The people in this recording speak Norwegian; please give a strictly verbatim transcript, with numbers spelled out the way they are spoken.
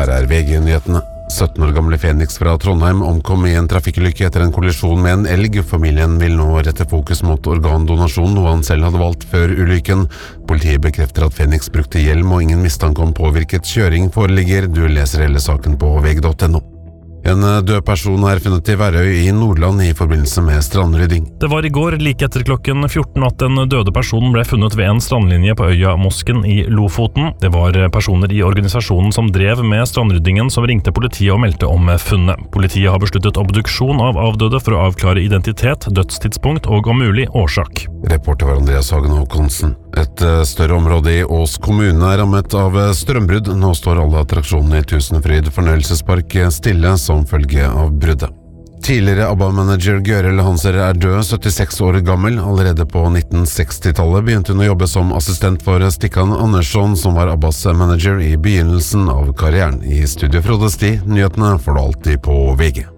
Her er V G-nyhetene. sytten år gamle Fenix fra Trondheim omkom i en trafikkulykke etter en kollisjon med en elg. Familien vil nå rette fokus mot organdonasjon, noe han selv hadde valgt før ulykken. Politiet bekrefter at Fenix brukte hjelm og ingen mistanke om påvirket kjøring foreligger. Du leser hele saken på V G punktum no. En død person er funnet i Værøy i Nordland i forbindelse med strandrydding. Det var i går like etter klokken fjorten at en døde person ble funnet ved en strandlinje på øya Mosken i Lofoten. Det var personer i organisasjonen som drev med strandryddingen som ringte politiet og meldte om funnet. Politiet har besluttet obduksjon av avdøde for å avklare identitet, dødstidspunkt og om mulig årsak. Reporter var Andreas Hagen Håkonsen. Et større område i Ås kommune er rammet av strømbrudd. Nå står alle attraksjonene i Tusenfryd fornøyelsespark stille som følge av bruddet. Tidligere ABBA-manager Gøril Hanser er død, syttiseks år gammel. Allerede på nitten seksti-tallet begynte hun å jobbe som assistent for Stikkan Andersson, som var ABBAs manager i begynnelsen av karrieren. I studio Frode Sti, nyhetene får du alltid på V G.